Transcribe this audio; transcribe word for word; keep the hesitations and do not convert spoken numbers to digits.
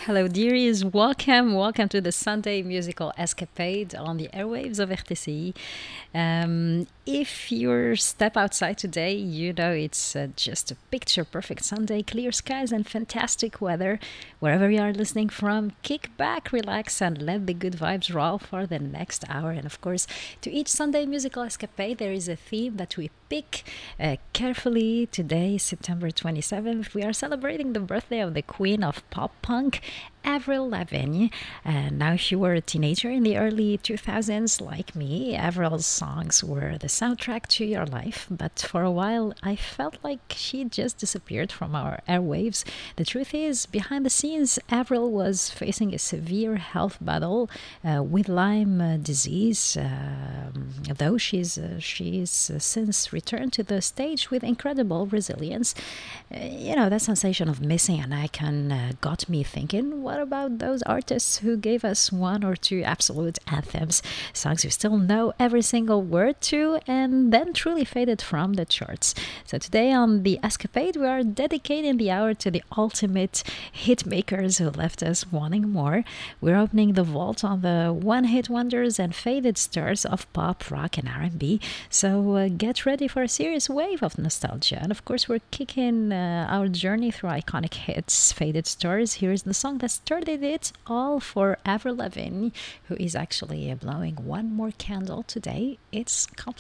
Hello, dearies. Welcome. Welcome to the Sunday musical escapade on the airwaves of R T C I. Um, if you step outside today, you know it's uh, just a picture perfect Sunday, clear skies and fantastic weather. Wherever you are listening from, kick back, relax, and let the good vibes roll for the next hour. And of course, to each Sunday musical escapade, there is a theme that we pick uh, carefully. Today, September twenty-seventh, we are celebrating the birthday of the queen of pop punk, Avril Lavigne. Uh, now, if you were a teenager in the early two thousands, like me, Avril's songs were the soundtrack to your life. But for a while, I felt like she just disappeared from our airwaves. The truth is, behind the scenes, Avril was facing a severe health battle uh, with Lyme uh, disease. Uh, though she's uh, she's uh, since returned to the stage with incredible resilience. Uh, you know, that sensation of missing an icon uh, got me thinking, what about those artists who gave us one or two absolute anthems, songs we still know every single word to, and then truly faded from the charts? So today on The Escapade, we are dedicating the hour to the ultimate hit makers who left us wanting more. We're opening the vault on the one-hit wonders and faded stars of pop, rock, and R and B. So uh, get ready for a serious wave of nostalgia. And of course, we're kicking uh, our journey through iconic hits, faded stars. Here's the song that started it all for Avril Lavigne, who is actually uh, blowing one more candle today. It's